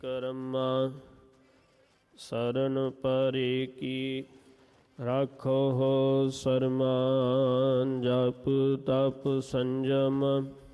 ਕਰਮਾ ਸਰਨ ਪਰੇ ਕੀ ਰਾਖੋ ਹੋ ਸਰਮਾਨ ਜਪ ਤਪ ਸੰਜਮ